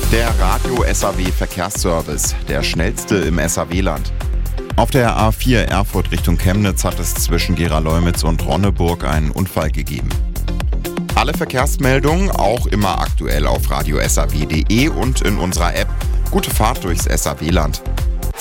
Der Radio SAW Verkehrsservice, der schnellste im SAW-Land. Auf der A4 Erfurt Richtung Chemnitz hat es zwischen Gera-Leumitz und Ronneburg einen Unfall gegeben. Alle Verkehrsmeldungen auch immer aktuell auf radiosaw.de und in unserer App. Gute Fahrt durchs SAW-Land.